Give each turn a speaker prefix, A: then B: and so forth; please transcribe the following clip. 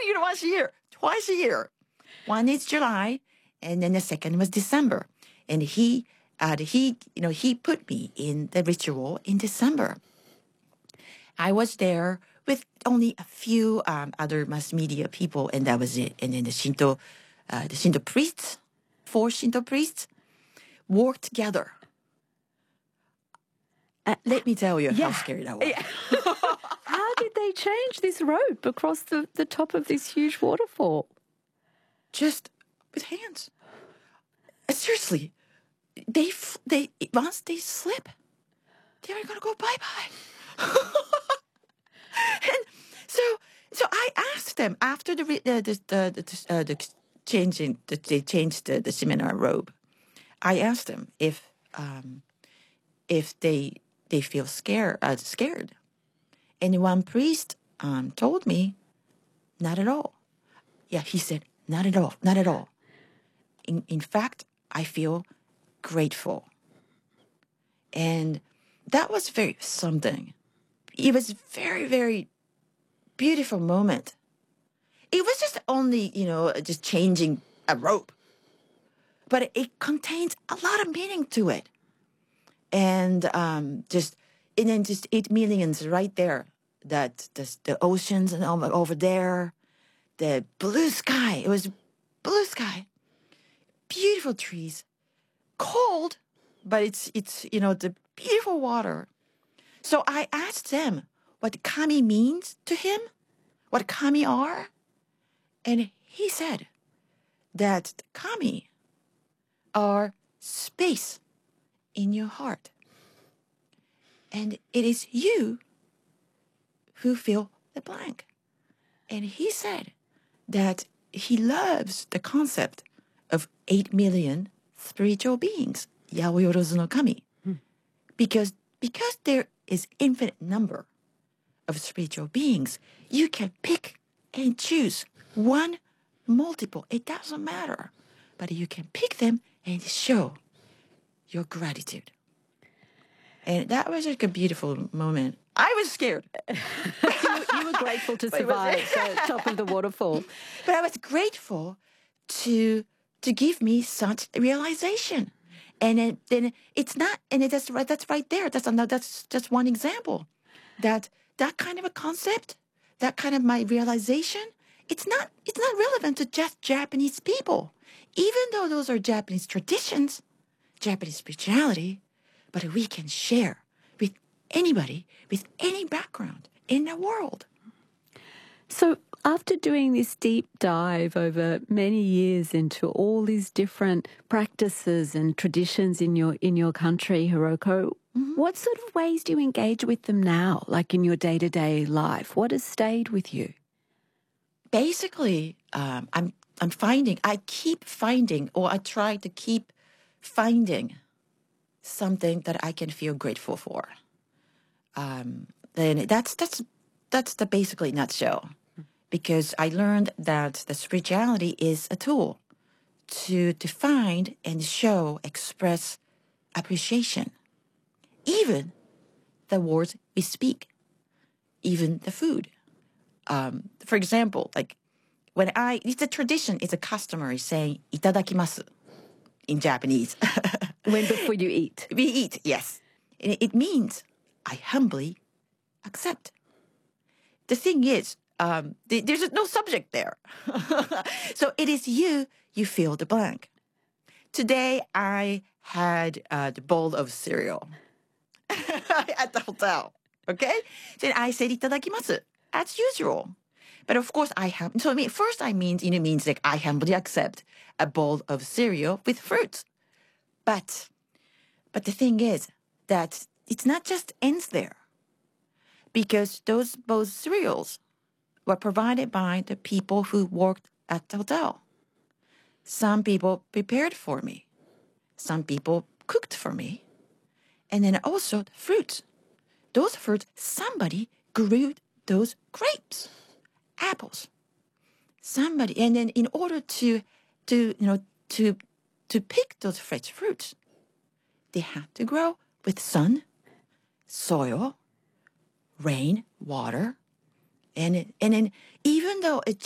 A: once a year, twice a year. One is July, and then the second was December. And he put me in the ritual in December. I was there with only a few other mass media people, and that was it. And then the Shinto priests, 4 Shinto priests, worked together. Let me tell you how scary that was.
B: Yeah. How did they change this rope across the top of this huge waterfall?
A: Just with hands. Seriously, they once they slip, they're gonna go bye-bye. And so I asked them after they changed the seminar robe. I asked them if they feel scared, and one priest told me, not at all. Yeah, he said, not at all, not at all. In fact, I feel grateful, and that was very something. It was very, very beautiful moment. It was just only, just changing a rope. But it contains a lot of meaning to it. And just 8 millions right there. That the oceans and over there. The blue sky. It was blue sky. Beautiful trees. Cold, but it's the beautiful water. So I asked them what kami means to him, what kami are. And he said that kami are space in your heart. And it is you who fill the blank. And he said that he loves the concept of 8 million spiritual beings, Yaoyorozu no Kami. Because there is infinite number of spiritual beings, you can pick and choose one, multiple. It doesn't matter. But you can pick them and show your gratitude. And that was like a beautiful moment. I was scared.
B: You were grateful to survive the top of the waterfall.
A: But I was grateful to give me such realization. And then it's not, and that's right there. That's just one example. That kind of a concept, that kind of my realization, it's not relevant to just Japanese people. Even though those are Japanese traditions, Japanese spirituality, but we can share with anybody, with any background in the world.
B: So after doing this deep dive over many years into all these different practices and traditions in your country, Hiroko, what sort of ways do you engage with them now, like in your day-to-day life? What has stayed with you?
A: Basically, I keep finding, or I try to keep finding something that I can feel grateful for. Then that's the basically nutshell. Because I learned that the spirituality is a tool to find and show, express appreciation. Even the words we speak, even the food. For example, like it's a tradition, it's a customary saying "itadakimasu" in Japanese.
B: Before you eat.
A: We eat, yes. And it means I humbly accept. The thing is, there's no subject there. So it is you fill the blank. Today I had the bowl of cereal at the hotel. Okay? Then I said "itadakimasu" as usual. But of course it means like I humbly accept a bowl of cereal with fruits. But the thing is that it's not just ends there. Because those both cereals were provided by the people who worked at the hotel. Some people prepared for me. Some people cooked for me. And then also the fruits. Those fruits, somebody grew those grapes, apples. Somebody, and then in order to pick those fresh fruits, they have to grow with sun, soil, rain, water, and then even though it